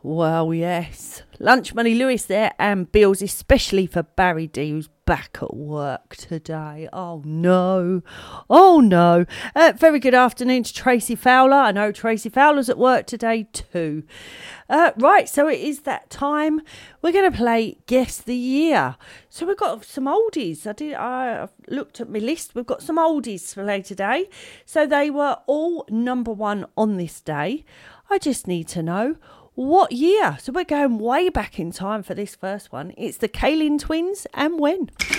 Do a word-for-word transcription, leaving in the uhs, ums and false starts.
Well, yes. Lunch Money Lewis there, and bills, especially for Barry D, who's back at work today. Oh, no. Oh, no. Uh, very good afternoon to Tracy Fowler. I know Tracy Fowler's at work today too. Uh, right, so it is that time. We're going to play Guess the Year. So we've got some oldies. I did. I looked at my list. We've got some oldies for later today. So they were all number one on this day. I just need to know what year. So we're going way back in time for this first one. It's the Kalin Twins, and when.